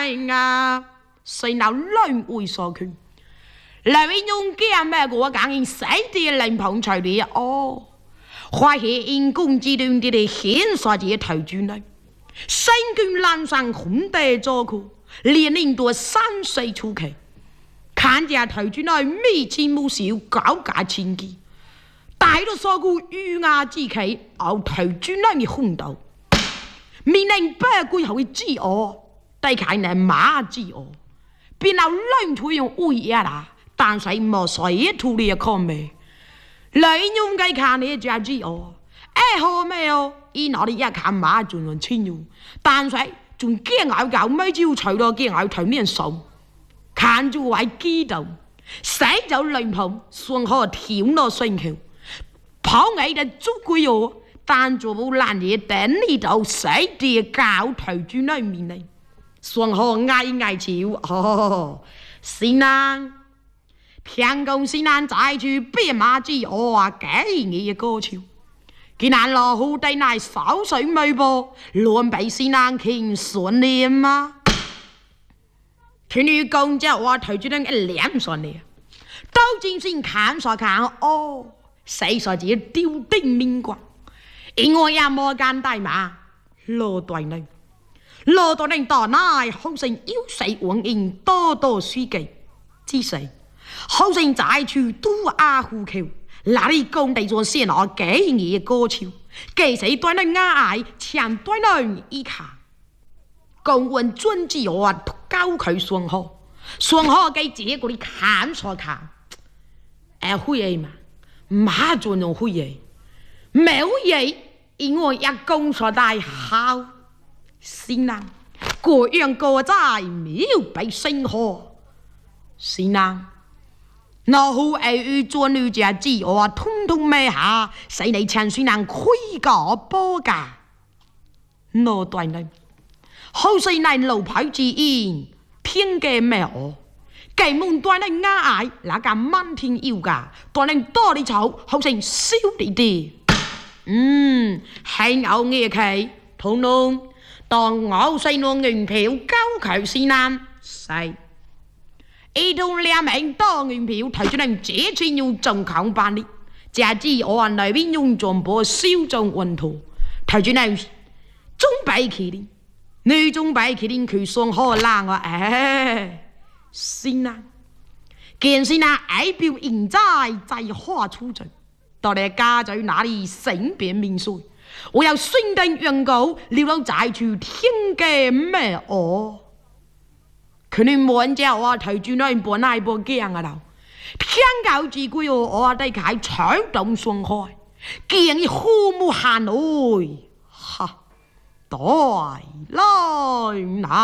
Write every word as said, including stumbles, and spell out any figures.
来啊，谁闹乱为所去？来运用这么我讲因谁的人碰出的哦，花谢因公之论的的显说的头主呢，身军蓝上红带做苦，年龄多三岁出去，看见头主呢眉清目秀，高价清气，带着所股玉牙之气，熬头主呢的红豆，明年八鬼后的饥饿，对看呢马饥饿，变到乱土用威压啦。但是冇水土里看没，来用该看你家己哦，哎好没有？伊那里一看马就能亲用，但是仲惊咬咬咪就除咗惊咬头面手，看住位激动，洗就亂碰，雙河跳落水橋，跑矮的足鬼哦，但做冇爛嘢等呢度洗啲教頭住內面嚟，雙河嗌嗌潮哦，先啦。天公先難再去別馬之我啊，給你歌潮。既然老虎對乃少水微波，亂被先難傾順利嘛。佢女公就話頭住兩個兩順利，都正先看所看哦，誰說自己丟定命光？因為也冇簡單嘛，羅對呢，羅對呢到乃好成要死王應多多書記之誰？好生在處都阿虎橋，那里工地做先攞幾年歌潮，幾時對你嗌，前對你依卡，公運專治我交佢雙河，雙河嘅結果你看錯看，誒會嘢嘛，馬做用會嘢，冇嘢，因為一公所大好，先啦，各樣各在冇被生活，先啦。老虎愛與做女家子，我通通沒下，誰嚟前雖能虧個波噶？我對你，好誰嚟老牌之音，偏嘅咩哦？計門對你啱愛，那個滿天要噶，對你多啲草，好成少啲啲。嗯，係牛嘅佢，同農當我細農銀票交佢先啱，係。一同兩名當銀票，提出嚟這次要重抗辦理，假之我內邊用全部小眾運途，提出嚟中擺起嚟，女中擺起嚟佢雙河冷啊！唉，先啦，見先啦，愛表現在在花出盡，到你家在哪裡身邊面水，我要宣定原告，流浪在處天嘅咩哦？佢哋冇叫我睇住那部那部鏡啊啦，天狗之貴哦，我哋睇彩動雙開，見一虎目喊來，哈，對來嗱。